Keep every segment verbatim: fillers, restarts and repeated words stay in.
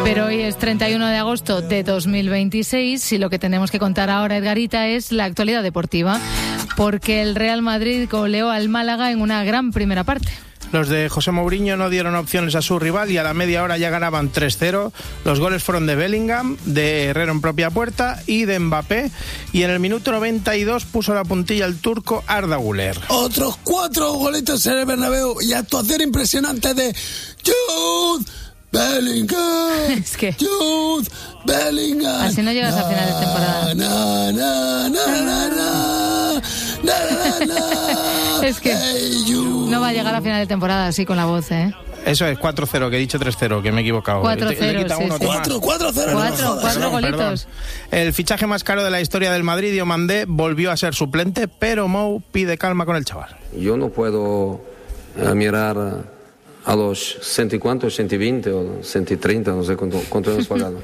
Pero hoy es treinta y uno de agosto de dos mil veintiséis y lo que tenemos que contar ahora, Edgarita, es la actualidad deportiva, porque el Real Madrid goleó al Málaga en una gran primera parte. Los de José Mourinho no dieron opciones a su rival y a la media hora ya ganaban tres cero. Los goles fueron de Bellingham, de Herrero en propia puerta y de Mbappé. Y en el minuto noventa y dos puso la puntilla el turco Arda Güler. Otros cuatro golitos en el Bernabéu y actuación impresionante de Jude Bellingham. Es que Jude Bellingham. Así no llegas a final de temporada. Na, na, na, na, na, na, na, na. Es que hey, no va a llegar a final de temporada así con la voz, ¿eh? Eso es cuatro cero, que he dicho tres cero, que me he equivocado. cuatro cero, sí, sí. cuatro, cuatro cero. Cuatro, cuatro golitos. El fichaje más caro de la historia del Madrid, Diomandé, volvió a ser suplente, pero Mou pide calma con el chaval. Yo no puedo eh, mirar a los ciento y cuánto, ciento veinte o ciento treinta, no sé cuánto, cuánto hemos pagado.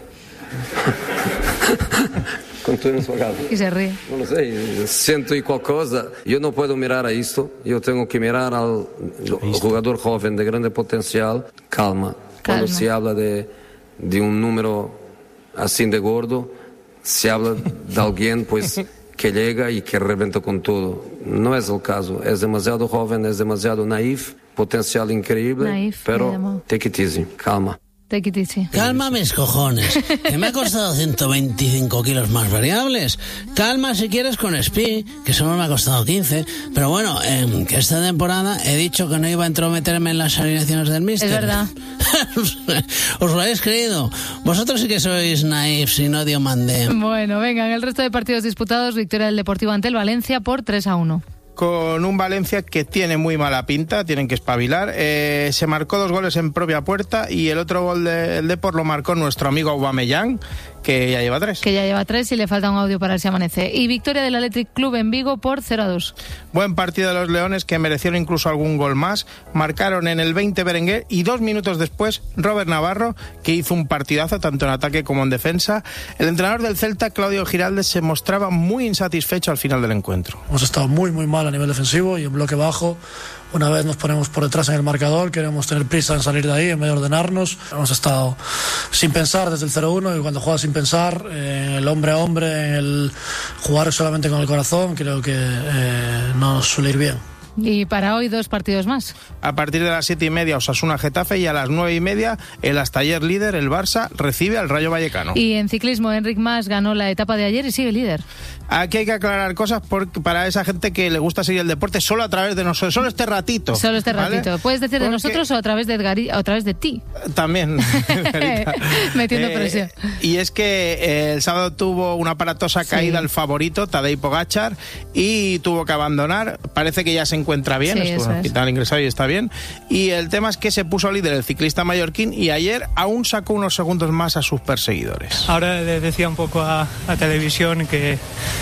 ¿Cuánto hemos pagado? Y se ríe. No lo sé, ciento y cual cosa. Yo no puedo mirar a esto, yo tengo que mirar al jugador joven de grande potencial. Calma. Cuando Calma. se habla de, de un número así de gordo, se habla de alguien pues que llega y que reventa con todo. No es el caso, es demasiado joven, es demasiado naif, potencial increíble, Naif, pero take it easy, calma. Take it easy. Calma mis cojones, que me ha costado ciento veinticinco kilos más variables. Calma si quieres con Spi, que solo me ha costado quince. Pero bueno, eh, que esta temporada he dicho que no iba a entrometerme en las alineaciones del míster. Es verdad. Os lo habéis creído. Vosotros sí que sois naif, si no Diomandé. Bueno, venga, en el resto de partidos disputados, victoria del Deportivo ante el Valencia por tres a uno. Con un Valencia que tiene muy mala pinta, tienen que espabilar. Eh, se marcó dos goles en propia puerta y el otro gol del Depor lo marcó nuestro amigo Aubameyang, que ya lleva tres. Que ya lleva tres y le falta un audio para ver si amanece. Y victoria del Athletic Club en Vigo por cero a dos. Buen partido de los Leones, que merecieron incluso algún gol más. Marcaron en el veinte Berenguer y dos minutos después Robert Navarro, que hizo un partidazo tanto en ataque como en defensa. El entrenador del Celta, Claudio Giraldes, se mostraba muy insatisfecho al final del encuentro. Hemos estado muy muy mal a nivel defensivo y en bloque bajo. Una vez nos ponemos por detrás en el marcador, queremos tener prisa en salir de ahí, en vez de ordenarnos. Hemos estado sin pensar desde el cero uno y cuando juegas sin pensar, eh, el hombre a hombre, el jugar solamente con el corazón, creo que eh, no nos suele ir bien. Y para hoy dos partidos más. A partir de las siete y media Osasuna-Getafe y a las nueve y media el hasta ayer líder, el Barça, recibe al Rayo Vallecano. Y en ciclismo, Enric Mas ganó la etapa de ayer y sigue líder. Aquí hay que aclarar cosas porque para esa gente que le gusta seguir el deporte solo a través de nosotros, solo este ratito. Solo este ¿vale? ratito. Puedes decir de porque... nosotros o a través de Edgari, o a través de ti. También. Metiendo eh, presión. Y es que eh, el sábado tuvo una aparatosa sí. caída el favorito, Tadej Pogačar, y tuvo que abandonar. Parece que ya se encuentra bien, sí, estuvo en el hospital ingresado y está bien. Y el tema es que se puso líder el ciclista mallorquín y ayer aún sacó unos segundos más a sus perseguidores. Ahora le decía un poco a, a televisión que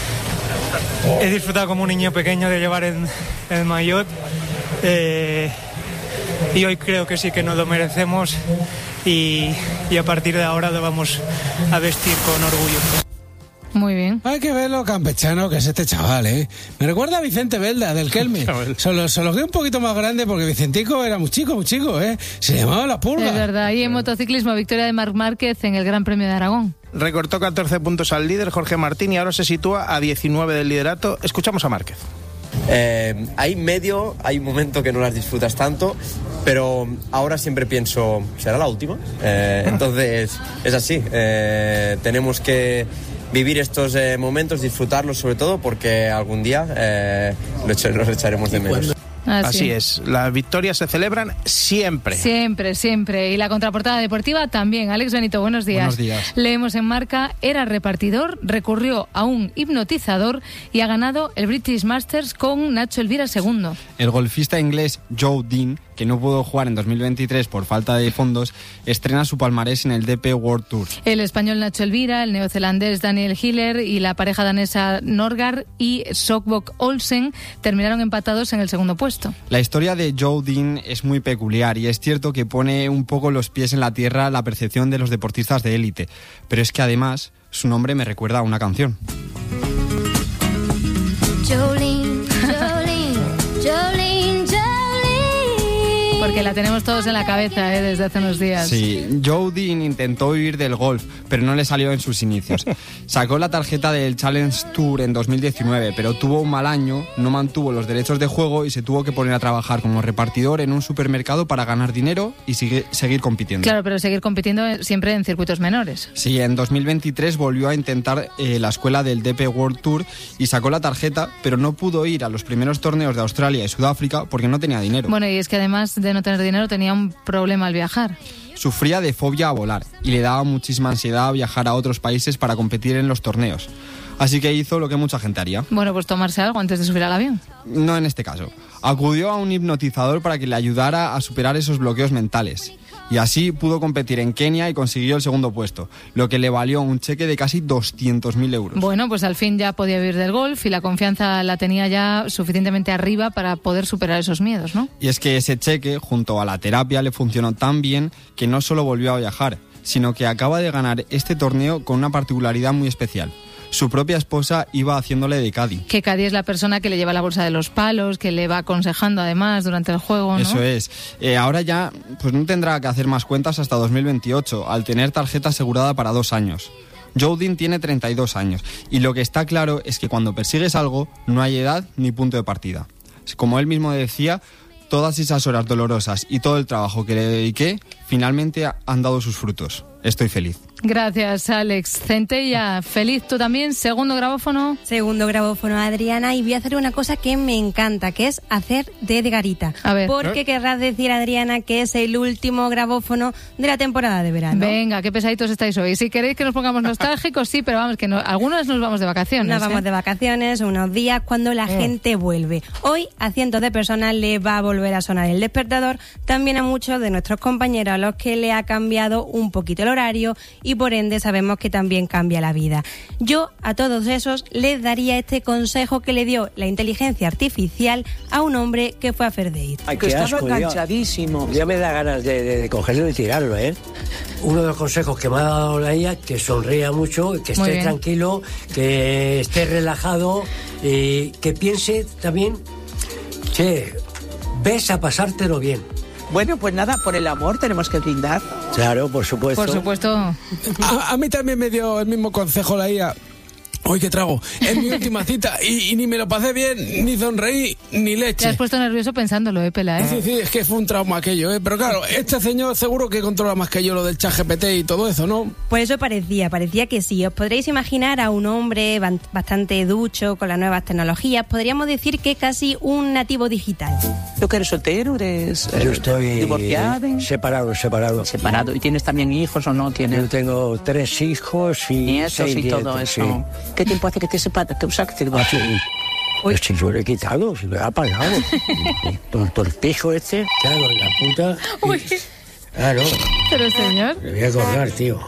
he disfrutado como un niño pequeño de llevar el, el maillot eh, y hoy creo que sí que nos lo merecemos y, y a partir de ahora lo vamos a vestir con orgullo. Muy bien. Hay que ver lo campechano que es este chaval, ¿eh? Me recuerda a Vicente Belda, del Kelme. Solo, solo que un poquito más grande porque Vicentico era muy chico, muy chico, ¿eh? Se llamaba La Purga. Es verdad. Y en motociclismo, victoria de Marc Márquez en el Gran Premio de Aragón. Recortó catorce puntos al líder, Jorge Martín, y ahora se sitúa a diecinueve del liderato. Escuchamos a Márquez. Eh, hay medio, hay un momento que no las disfrutas tanto, pero ahora siempre pienso, ¿será la última? Eh, entonces, es así. Eh, tenemos que vivir estos eh, momentos, disfrutarlos sobre todo, porque algún día eh, los echaremos de menos. Así. Así es, las victorias se celebran siempre. Siempre, siempre. Y la contraportada deportiva también. Alex Benito, buenos días. Buenos días. Leemos en Marca, era repartidor, recurrió a un hipnotizador y ha ganado el British Masters con Nacho Elvira segundo. El golfista inglés Joe Dean, que no pudo jugar en dos mil veintitrés por falta de fondos, estrena su palmarés en el D P World Tour. El español Nacho Elvira, el neozelandés Daniel Hiller y la pareja danesa Norgard y Sokbok Olsen terminaron empatados en el segundo puesto. La historia de Joe Dean es muy peculiar y es cierto que pone un poco los pies en la tierra la percepción de los deportistas de élite, pero es que además su nombre me recuerda a una canción. ¿Por que la tenemos todos en la cabeza, ¿eh? Desde hace unos días. Sí, Joe Dean intentó vivir del golf, pero no le salió en sus inicios. Sacó la tarjeta del Challenge Tour en dos mil diecinueve, pero tuvo un mal año, no mantuvo los derechos de juego y se tuvo que poner a trabajar como repartidor en un supermercado para ganar dinero y sigue, seguir compitiendo. Claro, pero seguir compitiendo siempre en circuitos menores. Sí, en dos mil veintitrés volvió a intentar eh, la escuela del D P World Tour y sacó la tarjeta, pero no pudo ir a los primeros torneos de Australia y Sudáfrica porque no tenía dinero. Bueno, y es que además de no tener dinero tenía un problema al viajar. Sufría de fobia a volar y le daba muchísima ansiedad viajar a otros países para competir en los torneos. Así que hizo lo que mucha gente haría. Bueno, pues tomarse algo antes de subir al avión. No en este caso. Acudió a un hipnotizador para que le ayudara a superar esos bloqueos mentales. Y así pudo competir en Kenia y consiguió el segundo puesto, lo que le valió un cheque de casi doscientos mil euros. Bueno, pues al fin ya podía vivir del golf y la confianza la tenía ya suficientemente arriba para poder superar esos miedos, ¿no? Y es que ese cheque, junto a la terapia, le funcionó tan bien que no solo volvió a viajar, sino que acaba de ganar este torneo con una particularidad muy especial. Su propia esposa iba haciéndole de caddy. Que caddy es la persona que le lleva la bolsa de los palos, que le va aconsejando además durante el juego, ¿no? Eso es. Eh, ahora ya pues no tendrá que hacer más cuentas hasta dos mil veintiocho, al tener tarjeta asegurada para dos años. Joe Dean tiene treinta y dos años y lo que está claro es que cuando persigues algo no hay edad ni punto de partida. Como él mismo decía, todas esas horas dolorosas y todo el trabajo que le dediqué finalmente han dado sus frutos. Estoy feliz. Gracias, Alex. Centella, feliz tú también. Segundo grabófono. Segundo grabófono, Adriana. Y voy a hacer una cosa que me encanta, que es hacer de Edgarita. A ver. Porque ¿Eh? querrás decir, Adriana, que es el último grabófono de la temporada de verano. Venga, qué pesaditos estáis hoy. Si queréis que nos pongamos nostálgicos, sí, pero vamos, que no, algunos nos vamos de vacaciones. Nos vamos ¿eh? de vacaciones, unos días cuando la Oh. gente vuelve. Hoy a cientos de personas les va a volver a sonar el despertador, también a muchos de nuestros compañeros a los que le ha cambiado un poquito el horario y por ende sabemos que también cambia la vida. Yo a todos esos les daría este consejo que le dio la inteligencia artificial a un hombre que fue a Fair Date. Ay, que estaba enganchadísimo. Ya me da ganas de, de, de cogerlo y tirarlo, ¿eh? Uno de los consejos que me ha dado la I A, que sonría mucho, que esté tranquilo, que esté relajado, y que piense también, che, ves a pasártelo bien. Bueno, pues nada, por el amor tenemos que brindar. Claro, por supuesto. Por supuesto. A, a mí también me dio el mismo consejo la I A. Hoy que trago, es mi última cita y, y ni me lo pasé bien, ni sonreí, ni leche. Te has puesto nervioso pensándolo, ¿eh, Pela? ¿eh? Sí, sí, es que fue un trauma aquello, ¿eh? Pero claro, este señor seguro que controla más que yo lo del chat G P T y todo eso, ¿no? Pues eso parecía, parecía que sí. Os podréis imaginar a un hombre bastante ducho con las nuevas tecnologías. Podríamos decir que casi un nativo digital. ¿Tú que eres soltero? ¿Eres eh, Yo estoy divorciado? Separado, separado. Separado. ¿Y tienes también hijos o no tienes? Yo tengo tres hijos y nietos seis y todo nietos, eso. Sí. ¿Qué tiempo hace que te separas? ¿Qué, o sea, que te divorcias? Pues si yo lo he quitado, si lo he apagado. Tonto el pijo este. Claro, la puta. Uy. Claro. Pero señor. Me voy a colgar, tío.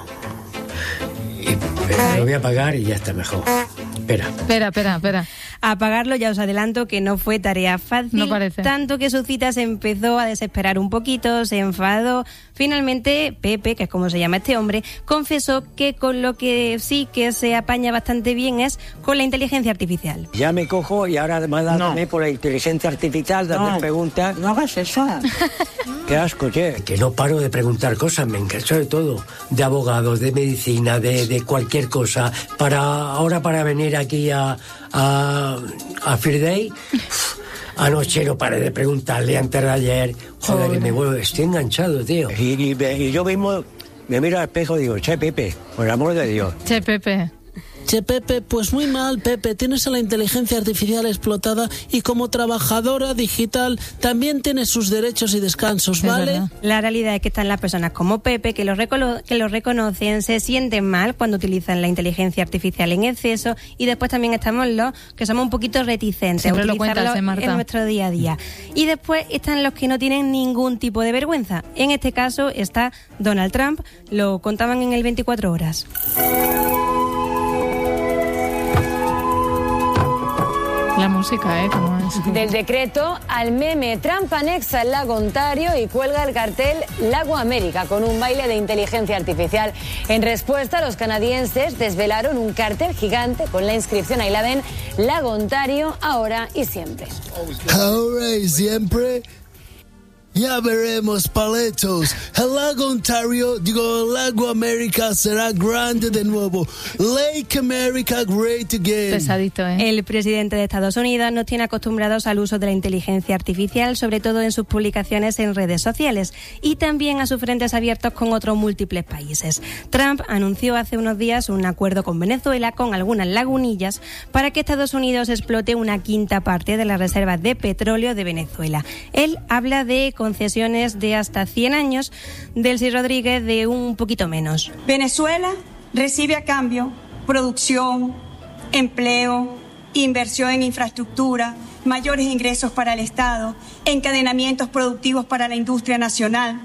Y, pero lo voy a apagar y ya está mejor. Espera. Espera, espera, espera. Apagarlo, ya os adelanto que no fue tarea fácil. No parece. Tanto que su cita se empezó a desesperar un poquito, se enfadó. Finalmente, Pepe, que es como se llama este hombre, confesó que con lo que sí que se apaña bastante bien es con la inteligencia artificial. Ya me cojo y ahora me ha dado No. por la inteligencia artificial de hacer No. preguntas. No hagas eso. Qué asco, che. Que no paro de preguntar cosas, me engancho de todo. De abogados, de medicina, de, de cualquier cosa. Para ahora para venir aquí a, a, a Fair Day, anoche no paré de preguntarle antes de ayer. Joder, Joder. que me vuelvo, estoy enganchado, tío. Y, y- y yo mismo me miro al espejo y digo, che, Pepe, por el amor de Dios. Che, Pepe. Che, Pepe, pues muy mal, Pepe. Tienes a la inteligencia artificial explotada y como trabajadora digital también tienes sus derechos y descansos, Es ¿vale? verdad. La realidad es que están las personas como Pepe que lo, recono- que lo reconocen, se sienten mal cuando utilizan la inteligencia artificial en exceso y después también estamos los que somos un poquito reticentes Siempre a lo utilizarlo cuentas, ¿eh, Marta? en nuestro día a día. Y después están los que no tienen ningún tipo de vergüenza. En este caso está Donald Trump, lo contaban en el veinticuatro horas. La música, ¿eh? ¿Cómo es? Del decreto al meme, Trump anexa el lago Ontario y cuelga el cartel Lago América con un baile de inteligencia artificial. En respuesta, los canadienses desvelaron un cartel gigante con la inscripción, ahí la ven, Lago Ontario, ahora y siempre. Ahora y siempre. Ya veremos, paletos. El lago Ontario, digo, el lago América será grande de nuevo. Lake America great again. Pesadito, ¿eh? El presidente de Estados Unidos nos tiene acostumbrados al uso de la inteligencia artificial, sobre todo en sus publicaciones en redes sociales, y también a sus frentes abiertos con otros múltiples países. Trump anunció hace unos días un acuerdo con Venezuela, con algunas lagunillas, para que Estados Unidos explote una quinta parte de las reservas de petróleo de Venezuela. Él habla de concesiones de hasta cien años, Delcy Rodríguez de un poquito menos. Venezuela recibe a cambio producción, empleo, inversión en infraestructura, mayores ingresos para el Estado, encadenamientos productivos para la industria nacional.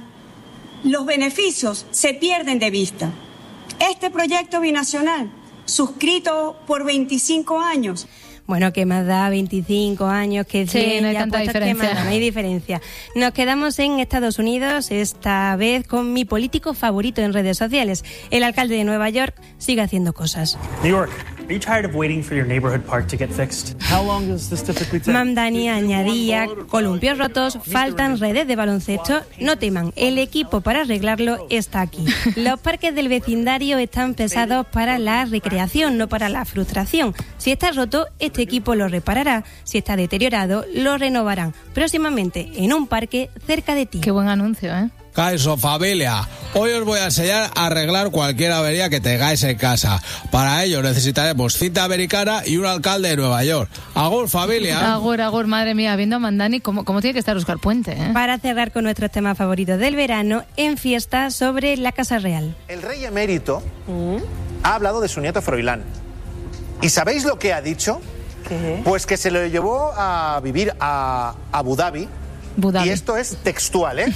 Los beneficios se pierden de vista. Este proyecto binacional, suscrito por veinticinco años. Bueno, ¿qué más da? veinticinco años, que sí, cien, no hay ya tanta puestos, diferencia. ¿qué más da? No hay diferencia. Nos quedamos en Estados Unidos, esta vez con mi político favorito en redes sociales. El alcalde de Nueva York sigue haciendo cosas. New York, are you tired of waiting for your neighborhood park to get fixed? How long does this typically take? Mamdani añadía, columpios rotos, faltan redes de baloncesto. No teman, el equipo para arreglarlo está aquí. Los parques del vecindario están pensados para la recreación, no para la frustración. Si está roto, este equipo lo reparará. Si está deteriorado, lo renovarán. Próximamente, en un parque cerca de ti. Qué buen anuncio, ¿eh? Caiso familia, hoy os voy a enseñar a arreglar cualquier avería que tengáis en casa. Para ello necesitaremos cinta americana y un alcalde de Nueva York. Agur familia. Agur, agur, madre mía, viendo a Mamdani cómo, cómo tiene que estar Óscar Puente, ¿eh? Para cerrar con nuestros temas favoritos del verano, en fiesta sobre la Casa Real. El rey emérito ¿Mm? ha hablado de su nieto Froilán. ¿Y sabéis lo que ha dicho? ¿Qué? Pues que se lo llevó a vivir a Abu Dhabi. Abu Dhabi. Y esto es textual, ¿eh?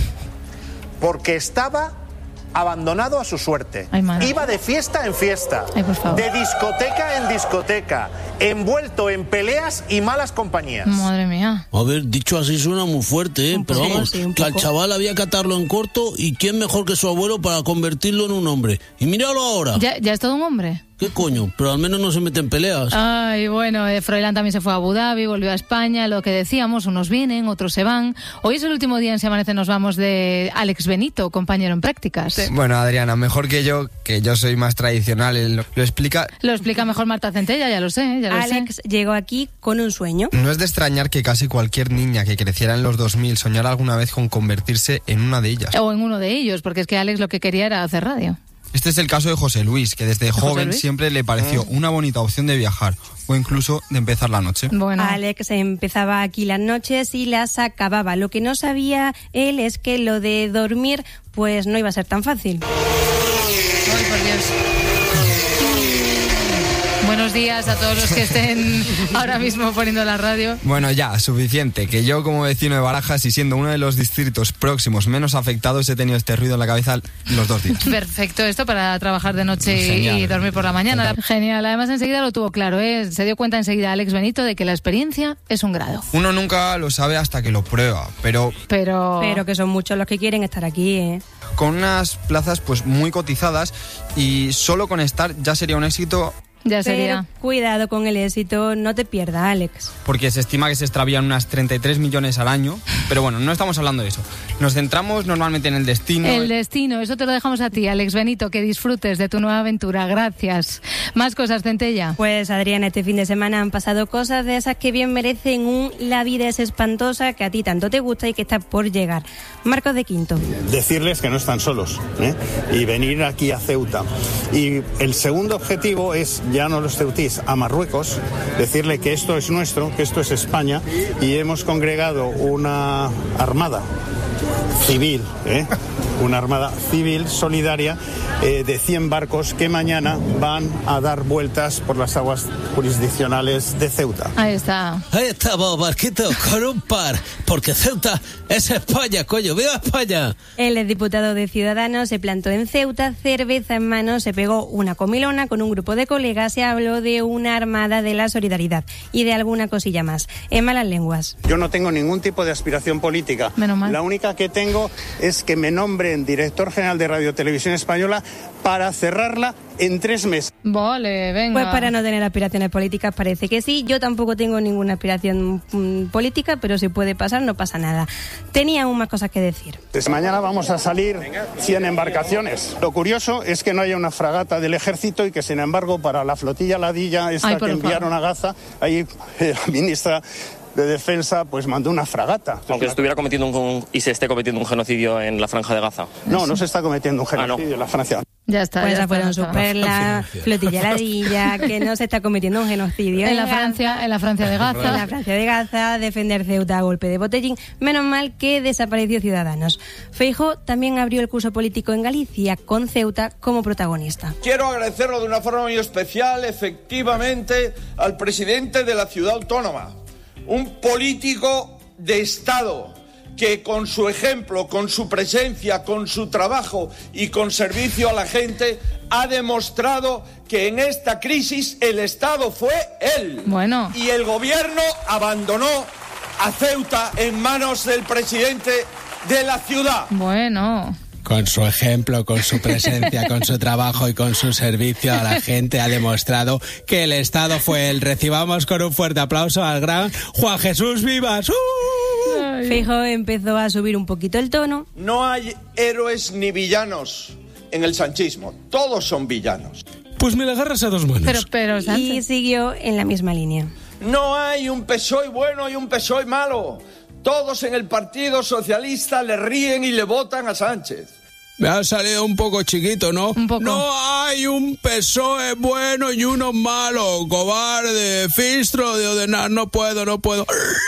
Porque estaba abandonado a su suerte. Ay, iba de fiesta en fiesta, Ay, por favor. de discoteca en discoteca, envuelto en peleas y malas compañías. Madre mía. A ver, dicho así suena muy fuerte, ¿eh? Pero poco, vamos, sí, un que al poco. chaval había que atarlo en corto y quién mejor que su abuelo para convertirlo en un hombre. Y míralo ahora. ¿Ya, ya es todo un hombre? ¿Qué coño? Pero al menos no se mete en peleas. Ay, bueno, eh, Froilán también se fue a Abu Dhabi, volvió a España, lo que decíamos, unos vienen, otros se van. Hoy es el último día en Se Amanece Nos Vamos de Alex Benito, compañero en prácticas. Bueno, Adriana, mejor que yo, que yo soy más tradicional, él lo, lo explica. Lo explica mejor Marta Centella, ya lo sé, ya lo Alex sé. llegó aquí con un sueño. No es de extrañar que casi cualquier niña que creciera en los dos mil soñara alguna vez con convertirse en una de ellas. O en uno de ellos, porque es que Alex lo que quería era hacer radio. Este es el caso de José Luis, que desde joven Luis? siempre le pareció una bonita opción de viajar o incluso de empezar la noche. Bueno. Alex empezaba aquí las noches y las acababa. Lo que no sabía él es que lo de dormir pues no iba a ser tan fácil. Ay, por Dios. Buenos días a todos los que estén ahora mismo poniendo la radio. Bueno, ya, suficiente, que yo como vecino de Barajas y siendo uno de los distritos próximos menos afectados he tenido este ruido en la cabeza los dos días. Perfecto, esto para trabajar de noche y, Genial. y dormir por la mañana. Total. Genial, además enseguida lo tuvo claro, ¿eh? Se dio cuenta enseguida Alex Benito de que la experiencia es un grado. Uno nunca lo sabe hasta que lo prueba, pero Pero... Pero que son muchos los que quieren estar aquí, ¿eh? con unas plazas pues muy cotizadas y solo con estar ya sería un éxito. Ya sería. Pero cuidado con el éxito, no te pierdas, Alex. Porque se estima que se extravían unas treinta y tres millones al año. Pero bueno, no estamos hablando de eso. Nos centramos normalmente en el destino. El destino, eso te lo dejamos a ti, Alex Benito, que disfrutes de tu nueva aventura. Gracias. Más cosas, Centella. Pues, Adriana, este fin de semana han pasado cosas de esas que bien merecen un La vida es espantosa, que a ti tanto te gusta y que está por llegar. Marcos de Quinto. Decirles que no están solos, ¿eh? Y venir aquí a Ceuta. Y el segundo objetivo es, ya no los ceutíes, a Marruecos, decirle que esto es nuestro, que esto es España, y hemos congregado una armada civil, ¿eh? una armada civil solidaria eh, de cien barcos que mañana van a dar vueltas por las aguas jurisdiccionales de Ceuta. Ahí está. Ahí estamos, Marquito, con un par, porque Ceuta es España, coño, ¡viva España! El exdiputado de Ciudadanos se plantó en Ceuta, cerveza en mano, se pegó una comilona con un grupo de colegas y habló de una armada de la solidaridad y de alguna cosilla más. En malas lenguas. Yo no tengo ningún tipo de aspiración política. Menos mal. La única que tengo es que me nombren director general de Radio Televisión Española para cerrarla en tres meses. Vale, venga. Pues para no tener aspiraciones políticas parece que sí. Yo tampoco tengo ninguna aspiración mm, política, pero si puede pasar, no pasa nada. Tenía aún más cosas que decir. Desde mañana vamos a salir cien embarcaciones. Lo curioso es que no haya una fragata del ejército y que, sin embargo, para la flotilla Ladilla, esta Ay, que enviaron a Gaza, ahí eh, la ministra de Defensa pues mandó una fragata. Aunque se estuviera cometiendo un, y se esté cometiendo un genocidio en la Franja de Gaza. No, no se está cometiendo un genocidio ah, no. en la Francia. Ya está. Pues ya ya fueron está, super la flotilla Ladilla, que no se está cometiendo un genocidio. En la Francia, en la Francia de Gaza. En la Francia de Gaza, defender Ceuta a golpe de botellín. Menos mal que desapareció Ciudadanos. Feijóo también abrió el curso político en Galicia, con Ceuta como protagonista. Quiero agradecerlo de una forma muy especial, efectivamente, al presidente de la ciudad autónoma. Un político de Estado que con su ejemplo, con su presencia, con su trabajo y con servicio a la gente ha demostrado que en esta crisis el Estado fue él. Bueno. Y el gobierno abandonó a Ceuta en manos del presidente de la ciudad. Bueno. Con su ejemplo, con su presencia, con su trabajo y con su servicio a la gente ha demostrado que el Estado fue él. Recibamos con un fuerte aplauso al gran Juan Jesús Vivas. ¡Uh! Feijóo empezó a subir un poquito el tono. No hay héroes ni villanos en el sanchismo. Todos son villanos. Pues me la agarras a dos manos. Pero, pero, Sánchez. Y siguió en la misma línea. No hay un P S O E bueno y un P S O E malo. Todos en el Partido Socialista le ríen y le votan a Sánchez. Me ha salido un poco chiquito, ¿no? Un poco. No hay un P S O E bueno y uno malo. Cobarde, fistro de ordenar. No puedo, no puedo.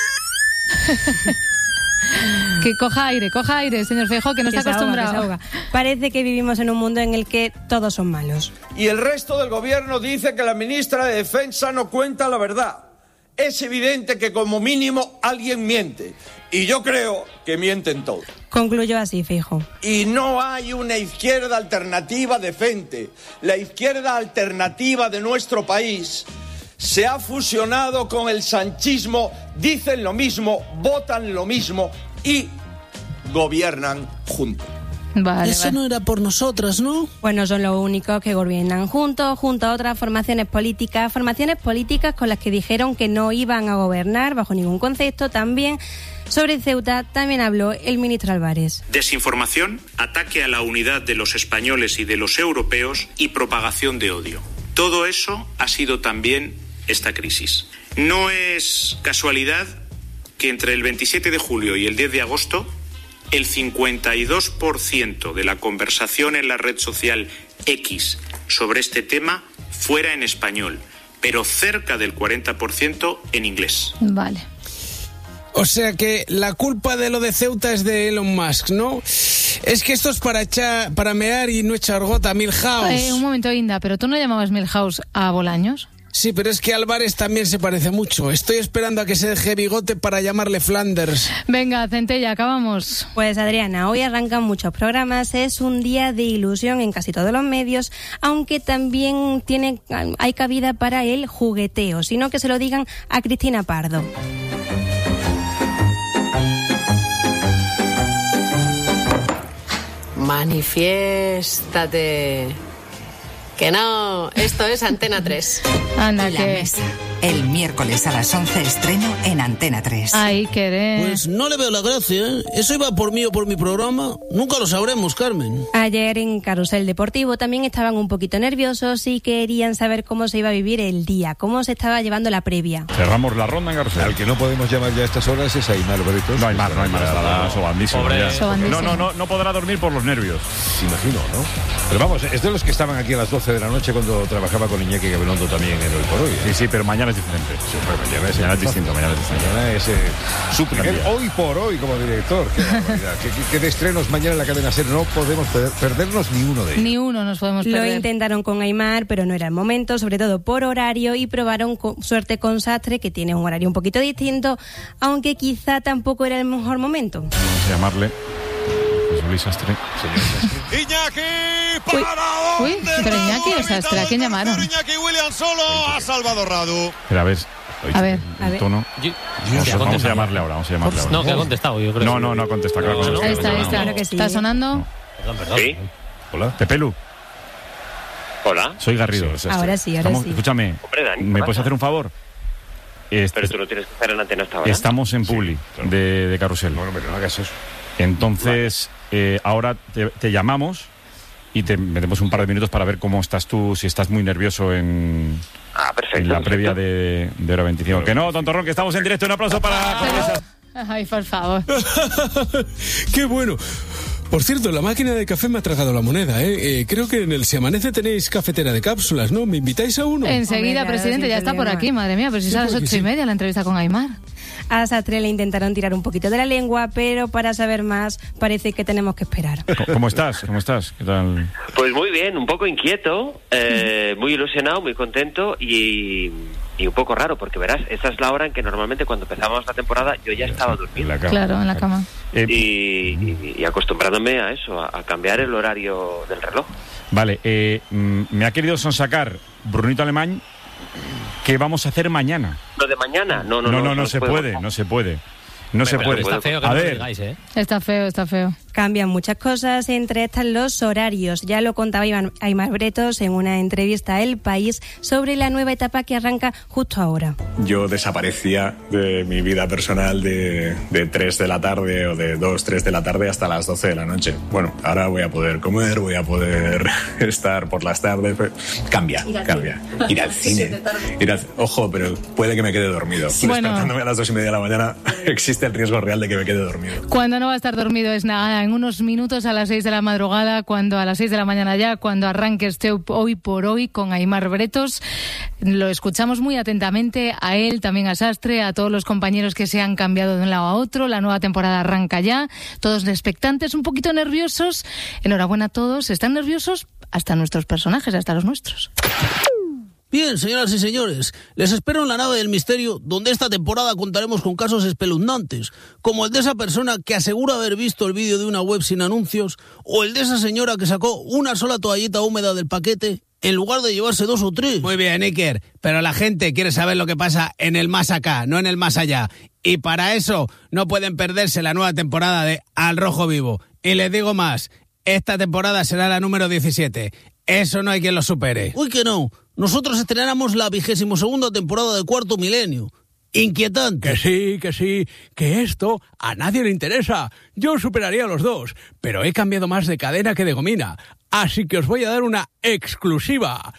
Que coja aire, coja aire, señor Feijóo, que no está acostumbrado. Ahoga, que se ahoga. Parece que vivimos en un mundo en el que todos son malos. Y el resto del gobierno dice que la ministra de Defensa no cuenta la verdad. Es evidente que como mínimo alguien miente. Y yo creo que mienten todos. Concluyó así, Feijóo. Y no hay una izquierda alternativa decente. La izquierda alternativa de nuestro país se ha fusionado con el sanchismo, dicen lo mismo, votan lo mismo y gobiernan juntos. Vale, Eso vale. no era por nosotras, ¿no? Pues no son los únicos que gobiernan juntos, junto a otras formaciones políticas, formaciones políticas con las que dijeron que no iban a gobernar bajo ningún concepto. También sobre Ceuta también habló el ministro Álvarez. Desinformación, ataque a la unidad de los españoles y de los europeos y propagación de odio. Todo eso ha sido también esta crisis. No es casualidad que entre el veintisiete de julio y el diez de agosto el cincuenta y dos por ciento de la conversación en la red social X sobre este tema fuera en español, pero cerca del cuarenta por ciento en inglés. Vale. O sea que la culpa de lo de Ceuta es de Elon Musk, ¿no? Es que esto es para echar, para mear y no echar gota, Milhouse. Eh, un momento, Inda, ¿pero tú no llamabas Milhouse a Bolaños? Sí, pero es que Álvarez también se parece mucho. Estoy esperando a que se deje bigote para llamarle Flanders. Venga, Centella, acabamos. Pues Adriana, hoy arrancan muchos programas, es un día de ilusión en casi todos los medios, aunque también tiene, hay cabida para el jugueteo, sino que se lo digan a Cristina Pardo. Manifiéstate. Que no, esto es Antena tres. Anda, La que... Mesa. El miércoles a las once estreno en Antena tres. Ay, querer. Pues no le veo la gracia, ¿eh? ¿Eso iba por mí o por mi programa? Nunca lo sabremos, Carmen. Ayer en Carrusel Deportivo también estaban un poquito nerviosos y querían saber cómo se iba a vivir el día, cómo se estaba llevando la previa. Cerramos la ronda en Carrusel. Al que no podemos llamar ya a estas horas es Aymar Berito. No hay más, no hay más. Estará sobandísimo. ya. Sobandísimo. No, no, no, no podrá dormir por los nervios. Se imagino, ¿no? Pero vamos, es de los que estaban aquí a las doce de la noche cuando trabajaba con Iñaki Gabilondo también en Hoy por Hoy. ¿eh? Sí, sí, pero mañana es diferente. Sí, pues mañana es, mañana es distinto, mañana es distinto. Mañana es eh, su primer Hoy por Hoy como director. Qué barbaridad. ¿Qué, qué, qué de estrenos mañana en la cadena SER? No podemos per- perdernos ni uno de ellos. Ni uno nos podemos Lo perder. intentaron con Aymar, pero no era el momento, sobre todo por horario, y probaron con suerte con Sastre, que tiene un horario un poquito distinto, aunque quizá tampoco era el mejor momento. Vamos a llamarle José Luis Sastre. Señor Sastre. Iñaki, Uy, ¿para uy, dónde? pero Iñaki o Sastre, ¿a quién llamaron? Iñaki Williams solo a Salvador Radu. Pero a ver, A ver, el a ver. tono. Yo- Vamos, ¿Ya a- vamos a contestado? llamarle ahora, vamos a llamarle ahora. No, que ha contestado, yo creo. No, no, no ha contestado. Claro, No, que no, no. Ahí está, ahí está. Claro que sí. ¿Está sonando? Perdón, perdón. Sí. Hola. Pepelu. Hola. Soy Garrido. Sí. Ahora sí, ahora Estamos- sí. Escúchame, Hombre, Dani, ¿me ¿qué puedes pasa? hacer un favor? Est- Pero tú no tienes que estar en la antena hasta ahora. Estamos en Publi de, de Carrusel. Bueno, pero no hagas eso. Entonces, eh, ahora te, te llamamos y te metemos un par de minutos para ver cómo estás tú, si estás muy nervioso en, Ah, perfecto. en la perfecto. previa de, de Hora veinticinco. Que no, tontorrón, que estamos en directo. Un aplauso para... Ay, por favor. ¡Qué bueno! Por cierto, la máquina de café me ha tragado la moneda, ¿eh? Eh, creo que en el Si Amanece tenéis cafetera de cápsulas, ¿no? ¿Me invitáis a uno? Enseguida, Hombre, claro, presidente, sin ya está por problema. aquí, madre mía, pero si Sí, es a las porque ocho y sí. media la entrevista con Aimar. A Sastre le intentaron tirar un poquito de la lengua, pero para saber más parece que tenemos que esperar. ¿Cómo estás? ¿Cómo estás? ¿Qué tal? Pues muy bien, un poco inquieto, eh, muy ilusionado, muy contento y, y un poco raro, porque verás, esa es la hora en que normalmente cuando empezamos la temporada yo ya estaba durmiendo. Claro, en la cama. Eh, Y, y- y acostumbrándome a eso, a, a cambiar el horario del reloj. Vale, eh, mm, me ha querido sonsacar Brunito Alemán qué vamos a hacer mañana. Lo de mañana, no, no, No, no. no, no eso se puedo. puede, no se puede. No se Pero puede. está feo que A no lo ver, digáis, ¿eh? Está feo, está feo. Cambian muchas cosas, entre estas los horarios. Ya lo contaba Iván- Aimar Bretos en una entrevista a El País sobre la nueva etapa que arranca justo ahora. Yo desaparecía de mi vida personal de, de tres de la tarde o de dos, tres de la tarde hasta las doce de la noche. Bueno, ahora voy a poder comer, voy a poder estar por las tardes. pero- Cambia, Ir al cambia. cine. Ir al cine. Ir al- Ojo, pero puede que me quede dormido. Bueno. Despertándome a las dos y media de la mañana existe el riesgo real de que me quede dormido. Cuando no va a estar dormido es nada, en unos minutos a las seis de la madrugada, cuando a las seis de la mañana ya, cuando arranque este Hoy por Hoy con Aimar Bretos. Lo escuchamos muy atentamente a él, también a Sastre, a todos los compañeros que se han cambiado de un lado a otro. La nueva temporada arranca ya, todos expectantes, un poquito nerviosos. Enhorabuena a todos, están nerviosos hasta nuestros personajes, hasta los nuestros. Bien, señoras y señores, les espero en la nave del misterio, donde esta temporada contaremos con casos espeluznantes, como el de esa persona que asegura haber visto el vídeo de una web sin anuncios, o el de esa señora que sacó una sola toallita húmeda del paquete en lugar de llevarse dos o tres. Muy bien, Iker, pero la gente quiere saber lo que pasa en el más acá, no en el más allá. Y para eso no pueden perderse la nueva temporada de Al Rojo Vivo. Y les digo más, esta temporada será la número diecisiete. Eso no hay quien lo supere. Uy, que no. Nosotros estrenamos la vigésimo segunda temporada de Cuarto Milenio. Inquietante. Que sí, que sí, que esto a nadie le interesa. Yo superaría a los dos, pero he cambiado más de cadena que de gomina. Así que os voy a dar una exclusiva.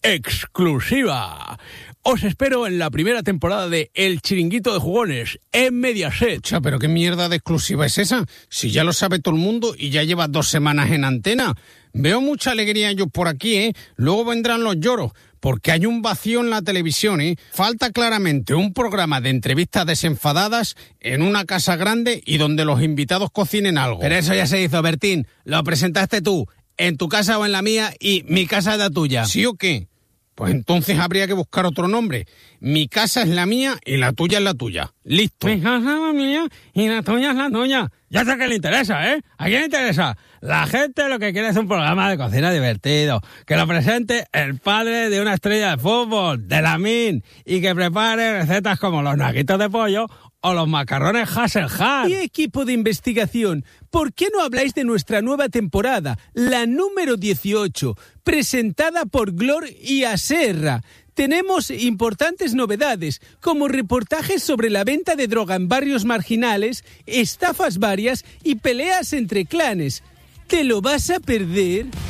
¡Exclusiva! Os espero en la primera temporada de El Chiringuito de Jugones, en Mediaset. Cha, pero qué mierda de exclusiva es esa, si ya lo sabe todo el mundo y ya lleva dos semanas en antena. Veo mucha alegría yo por aquí, ¿eh? Luego vendrán los lloros, porque hay un vacío en la televisión, ¿eh? Falta claramente un programa de entrevistas desenfadadas en una casa grande y donde los invitados cocinen algo. Pero eso ya se hizo, Bertín, lo presentaste tú, en tu casa o en la mía, y mi casa es la tuya. ¿Sí o qué? Pues entonces habría que buscar otro nombre. Mi casa es la mía y la tuya es la tuya. Listo. Mi casa es la mía y la tuya es la tuya. Ya sé que le interesa, ¿eh? ¿A quién le interesa? La gente lo que quiere es un programa de cocina divertido. Que lo presente el padre de una estrella de fútbol, de Lamin, y que prepare recetas como los naguitos de pollo o los macarrones Hasselhart. Y equipo de investigación, ¿por qué no habláis de nuestra nueva temporada, la número dieciocho, presentada por Glor y Aserra? Tenemos importantes novedades, como reportajes sobre la venta de droga en barrios marginales, estafas varias y peleas entre clanes. ¿Te lo vas a perder?